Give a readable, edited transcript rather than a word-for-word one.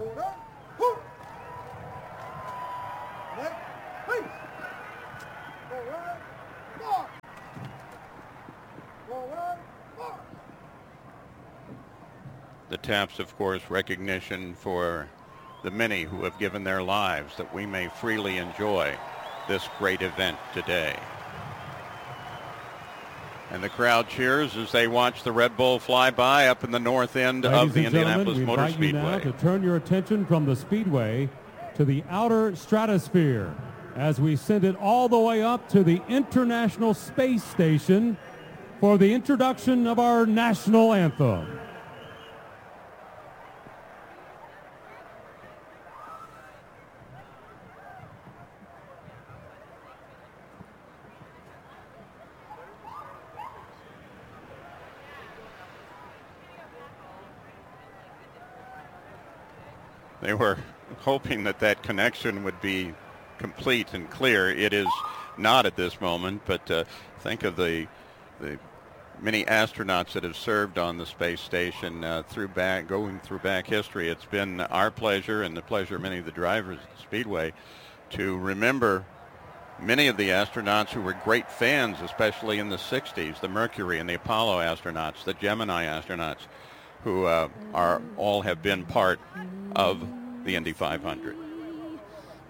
The taps, of course, recognition for the many who have given their lives that we may freely enjoy this great event today. And the crowd cheers as they watch the Red Bull fly by up in the north end of the Indianapolis Motor Speedway. We invite you now to turn your attention from the Speedway to the outer stratosphere as we send it all the way up to the International Space Station for the introduction of our national anthem. They were hoping that that connection would be complete and clear. It is not at this moment, but think of the many astronauts that have served on the space station going through back history. It's been our pleasure and the pleasure of many of the drivers at the Speedway to remember many of the astronauts who were great fans, especially in the 60s, the Mercury and the Apollo astronauts, the Gemini astronauts, who all have been part of the Indy 500.